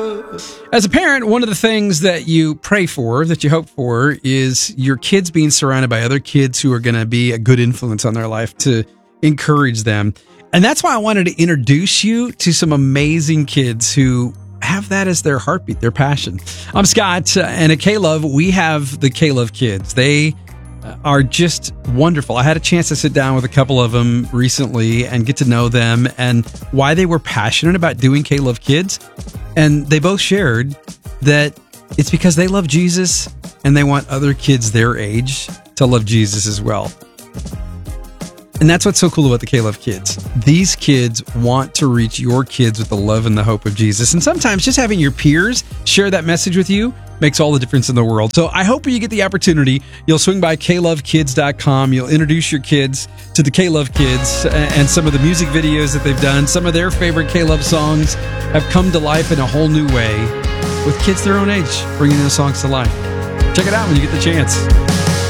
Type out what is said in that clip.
As a parent, one of the things that you pray for, that you hope for, is your kids being surrounded by other kids who are going to be a good influence on their life to encourage them. And that's why I wanted to introduce you to some amazing kids who have that as their heartbeat, their passion. I'm Scott, and at K-Love, we have the K-Love kids. They are just wonderful. I had a chance to sit down with a couple of them recently and get to know them and why they were passionate about doing K-Love Kids. And they both shared that it's because they love Jesus and they want other kids their age to love Jesus as well. And that's what's so cool about the K-Love Kids. These kids want to reach your kids with the love and the hope of Jesus. And sometimes just having your peers share that message with you makes all the difference in the world. So I hope when you get the opportunity, you'll swing by KLoveKids.com. You'll introduce your kids to the K-Love Kids and some of the music videos that they've done. Some of their favorite K-Love songs have come to life in a whole new way with kids their own age, bringing those songs to life. Check it out when you get the chance.